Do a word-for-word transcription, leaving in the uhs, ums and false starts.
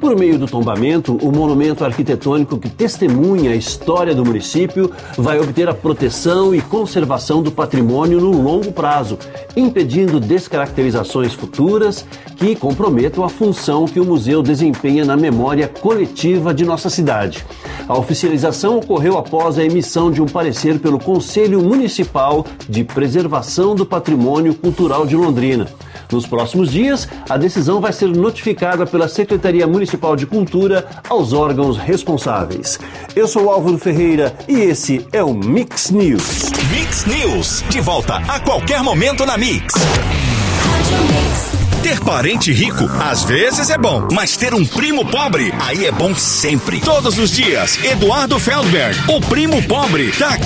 Por meio do tombamento, o monumento arquitetônico que testemunha a história do município vai obter a proteção e conservação do patrimônio no longo prazo, impedindo descaracterizações futuras que comprometam a função que o museu desempenha na memória coletiva de nossa cidade. A oficialização ocorreu após a emissão de um parecer pelo Conselho Municipal de Preservação do Patrimônio Cultural de Londrina. Nos próximos dias, a decisão vai ser notificada pela Secretaria Municipal de Cultura aos órgãos responsáveis. Eu sou Álvaro Ferreira e esse é o Mix News. Mix News, de volta a qualquer momento na Mix. Ter parente rico, às vezes é bom, mas ter um primo pobre, aí é bom sempre. Todos os dias, Eduardo Feldberg, o primo pobre, tá